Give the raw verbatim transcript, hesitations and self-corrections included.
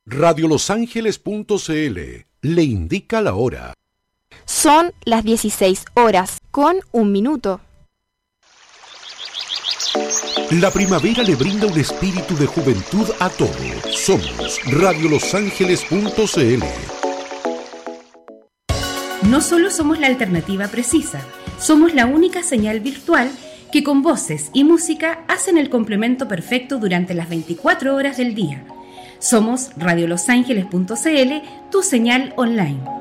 radio los ángeles punto c l le indica la hora. Son las dieciséis horas con un minuto. La primavera le brinda un espíritu de juventud a todo. Somos radio los ángeles punto c l. No solo somos la alternativa precisa, somos la única señal virtual que con voces y música hacen el complemento perfecto durante las veinticuatro horas del día. Somos radio los ángeles punto c l, tu señal online.